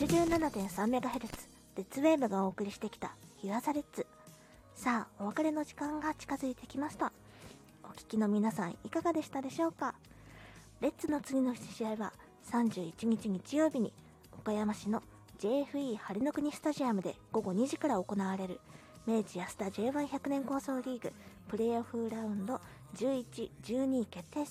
87.3MHz レッツウェーブがお送りしてきた日朝レッツ。さあ、お別れの時間が近づいてきました。お聞きの皆さんいかがでしたでしょうか。レッツの次の試合は31日日曜日に岡山市の JFE 晴れの国スタジアムで午後2時から行われる明治安田 J1100 年構想リーグプレーオフラウンド11、12決定